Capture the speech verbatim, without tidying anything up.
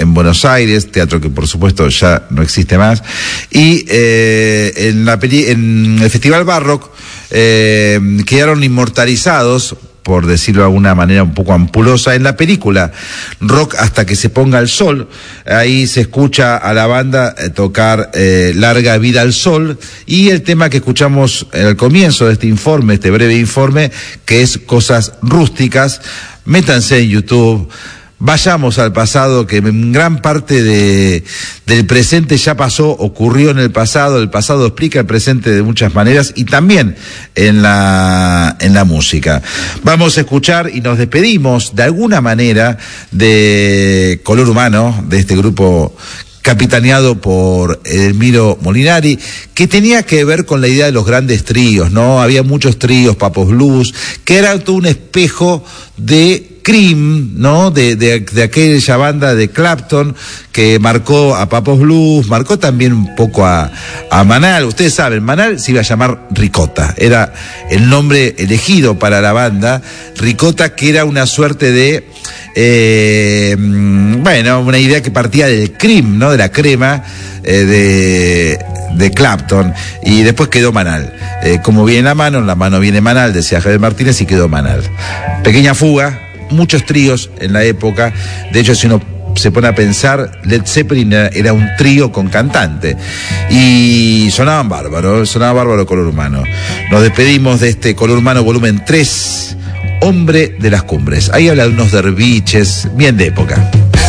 en Buenos Aires, teatro que por supuesto ya no existe más, y eh, en, la peli, en el Festival Barrock eh, quedaron inmortalizados, por decirlo de alguna manera un poco ampulosa, en la película Rock hasta que se ponga el sol. Ahí se escucha a la banda eh, tocar eh, Larga vida al sol, y el tema que escuchamos al comienzo de este informe, este breve informe, que es Cosas Rústicas. Métanse en YouTube, vayamos al pasado, que en gran parte de, del presente ya pasó, ocurrió en el pasado, el pasado explica el presente de muchas maneras, y también en la, en la música. Vamos a escuchar y nos despedimos de alguna manera de Color Humano, de este grupo capitaneado por Edelmiro Molinari, que tenía que ver con la idea de los grandes tríos, ¿no? Había muchos tríos, Papos Blues, que era todo un espejo de Cream, ¿no? De, de, de aquella banda de Clapton que marcó a Papos Blues, marcó también un poco a, a Manal. Ustedes saben, Manal se iba a llamar Ricota, era el nombre elegido para la banda. Ricota, que era una suerte de, eh, bueno, una idea que partía del cream, ¿no? De la crema eh, de, de Clapton, y después quedó Manal. Eh, como viene la mano, en la mano viene Manal, decía Javier Martínez, y quedó Manal. Pequeña fuga. Muchos tríos en la época. De hecho, si uno se pone a pensar, Led Zeppelin era, era un trío con cantante, y sonaban bárbaro, sonaba bárbaro Color Humano. Nos despedimos de este Color Humano volumen tres, Hombre de las Cumbres. Ahí habla de unos derviches bien de época.